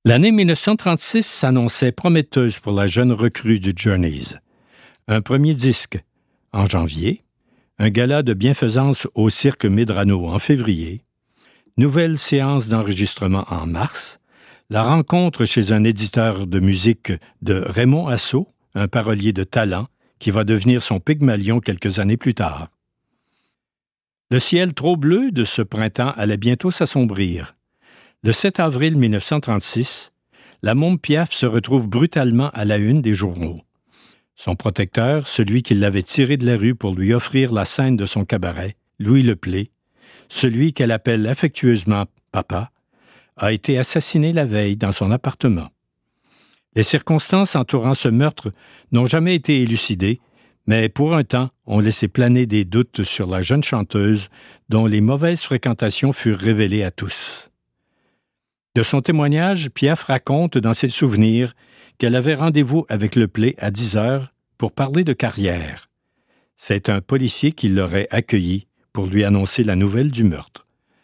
L'année 1936 s'annonçait prometteuse pour la jeune recrue du Journeys. Un premier disque en janvier, un gala de bienfaisance au Cirque Medrano en février, nouvelle séance d'enregistrement en mars, la rencontre chez un éditeur de musique de Raymond Assaut, un parolier de talent qui va devenir son Pygmalion quelques années plus tard. Le ciel trop bleu de ce printemps allait bientôt s'assombrir. Le 7 avril 1936, la môme Piaf se retrouve brutalement à la une des journaux. Son protecteur, celui qui l'avait tiré de la rue pour lui offrir la scène de son cabaret, Louis Leplé, celui qu'elle appelle affectueusement « Papa », a été assassiné la veille dans son appartement. Les circonstances entourant ce meurtre n'ont jamais été élucidées, mais pour un temps ont laissé planer des doutes sur la jeune chanteuse dont les mauvaises fréquentations furent révélées à tous. De son témoignage, Piaf raconte dans ses souvenirs qu'elle avait rendez-vous avec Leplé à 10 heures pour parler de carrière. C'est un policier qui l'aurait accueilli pour lui annoncer la nouvelle du meurtre.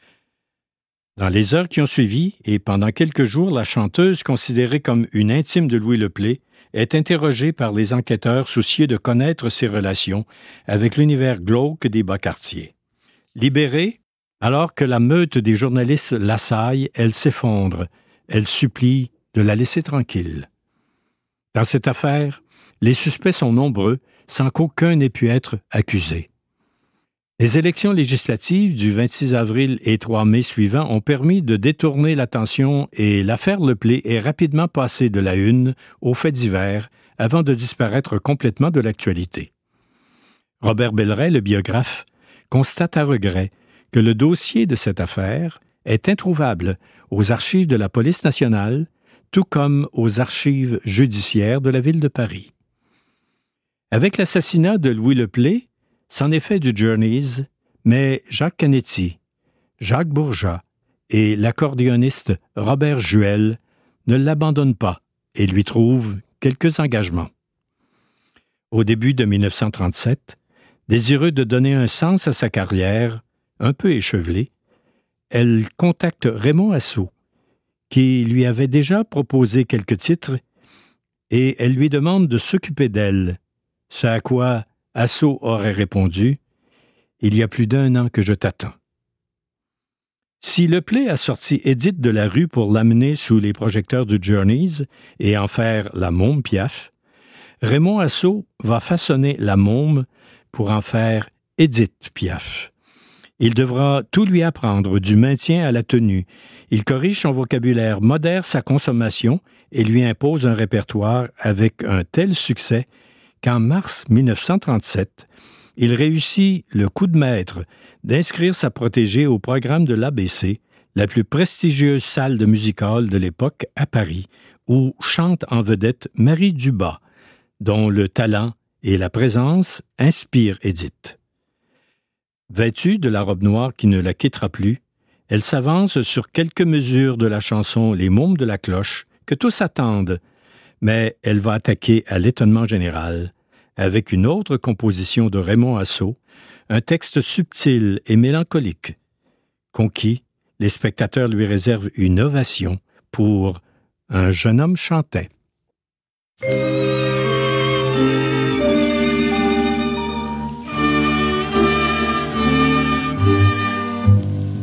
Dans les heures qui ont suivi, et pendant quelques jours, la chanteuse, considérée comme une intime de Louis Leplé, est interrogée par les enquêteurs soucieux de connaître ses relations avec l'univers glauque des bas-quartiers. Libérée, alors que la meute des journalistes l'assaille, elle s'effondre. Elle supplie de la laisser tranquille. Dans cette affaire, les suspects sont nombreux, sans qu'aucun n'ait pu être accusé. Les élections législatives du 26 avril et 3 mai suivants ont permis de détourner l'attention et l'affaire Leplé est rapidement passée de la une aux faits divers avant de disparaître complètement de l'actualité. Robert Belleret, le biographe, constate à regret que le dossier de cette affaire est introuvable aux archives de la police nationale, tout comme aux archives judiciaires de la ville de Paris. Avec l'assassinat de Louis Leplé, c'en est fait du Journeys, mais Jacques Canetti, Jacques Bourgeat et l'accordéoniste Robert Juel ne l'abandonnent pas et lui trouvent quelques engagements. Au début de 1937, désireux de donner un sens à sa carrière, un peu échevelée, elle contacte Raymond Assaut, qui lui avait déjà proposé quelques titres, et elle lui demande de s'occuper d'elle, ce à quoi Assaut aurait répondu « Il y a plus d'1 an que je t'attends ». Si Leplé a sorti Édith de la rue pour l'amener sous les projecteurs du Journeys et en faire la môme Piaf, Raymond Assaut va façonner la môme pour en faire Édith Piaf. Il devra tout lui apprendre, du maintien à la tenue. Il corrige son vocabulaire, modère sa consommation et lui impose un répertoire avec un tel succès qu'en mars 1937, il réussit le coup de maître d'inscrire sa protégée au programme de l'ABC, la plus prestigieuse salle de music-hall de l'époque à Paris, où chante en vedette Marie Dubas, dont le talent et la présence inspirent Édith. Vêtue de la robe noire qui ne la quittera plus, elle s'avance sur quelques mesures de la chanson Les Mômes de la Cloche, que tous attendent, mais elle va attaquer à l'étonnement général, avec une autre composition de Raymond Assaut, un texte subtil et mélancolique. Conquis, les spectateurs lui réservent une ovation pour « Un jeune homme chantait ».